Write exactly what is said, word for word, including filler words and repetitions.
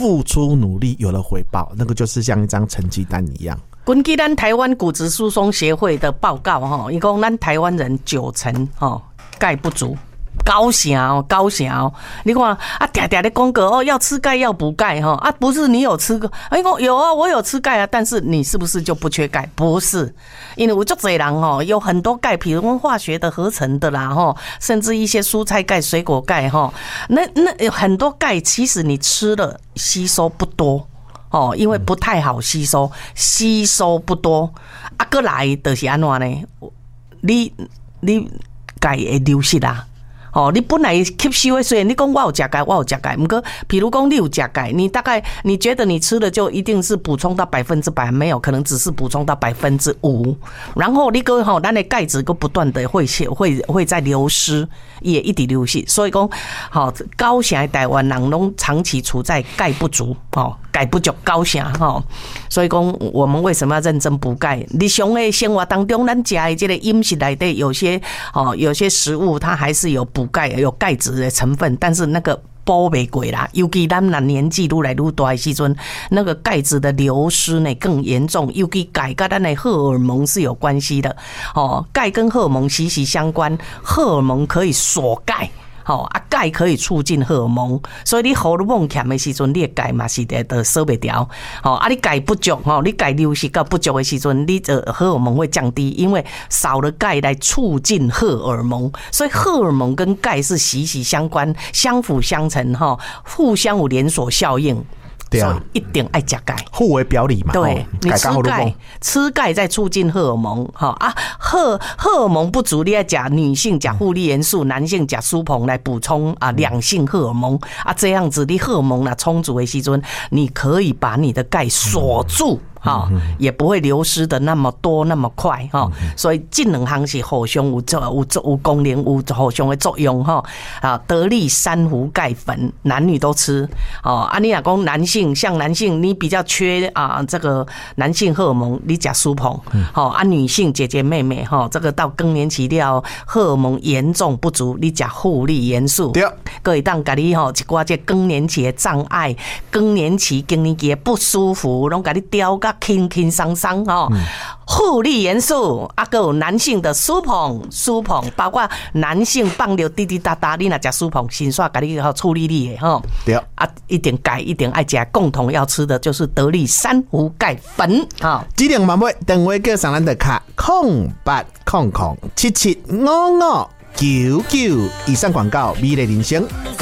付出努力有了回报，那个就是像一张成绩单一样。 根据咱台湾骨质疏松协会的报告哈，伊讲咱台湾人九成哈钙不足。高雄哦，高雄哦，你看啊，嗲嗲的公告哦，要吃钙要补钙哈啊，不是你有吃过？哎，讲有啊，我有吃钙啊，但是你是不是就不缺钙？不是，因为有足侪人哈，有很多钙，比如说化学的、合成的啦哈，甚至一些蔬菜钙、水果钙哈，那那有很多钙，其实你吃了吸收不多哦，因为不太好吸收，吸收不多啊，过来就是安怎呢？你你钙会流失啊。哦，你本来吸收的，虽然你讲我有吃钙，我有吃钙，不过，比如讲你有吃钙，你大概你觉得你吃的就一定是补充到百分之百，没有，可能只是补充到百分之五，然后你个吼，咱的钙质个不断的会会会在流失，也一直流失，所以讲，好高雄的台湾人拢长期处在钙不足，哦，钙不足高雄哈，所以讲我们为什么要认真补钙？日常的生活当中，咱吃的这个饮食内底有些哦，有些食物它还是有补钙有钙质的成分，但是那个补不过啦，尤其咱那年纪愈来愈大的时阵，那个钙质的流失呢更严重，尤其钙跟咱的荷尔蒙是有关系的哦，钙跟荷尔蒙息息相关，荷尔蒙可以锁钙。好啊，钙可以促进荷尔蒙，所以你荷尔蒙欠的时阵，你的钙嘛是得得收不掉。好啊，你钙不足，吼，你钙流失到不足的时阵，你的荷尔蒙会降低，因为少了钙来促进荷尔蒙，所以荷尔蒙跟钙是息息相关、相辅相成，哈，互相有连锁效应。对啊，所以一定爱吃钙， 互为表里嘛。 对，你吃钙，吃钙在促进荷尔蒙，哈啊，荷荷尔蒙不足，你要吃女性吃护理元素，男性吃苏硼来补充啊两性荷尔蒙啊，这样子你荷尔蒙啦充足的时阵，你可以把你的钙锁住。哈，也不会流失的那么多那么快哈，所以这两项是互相有有有功能有互相的作用哈。啊，得力珊瑚钙粉，男女都吃哦。啊，你若讲男性，像男性你比较缺啊这个男性荷尔蒙，你吃苏硼。好啊，女性姐姐妹妹哈，这个到更年期了荷尔蒙严重不足，你吃护理元素。对，可以当给你吼一寡这更年期的障碍，更年期更年期的不舒服，拢给你调个。轻轻松松哦，护理元素啊，还有男性的苏硼，苏硼包括男性放尿滴滴答答，你若吃苏硼，先刷给你好处理你的哈。对啊，一点钙，一点爱吃，共同要吃的就是得力珊瑚钙粉啊。 指定码尾电话叫上咱的卡空八空空七七五五九九，以上广告美丽人生。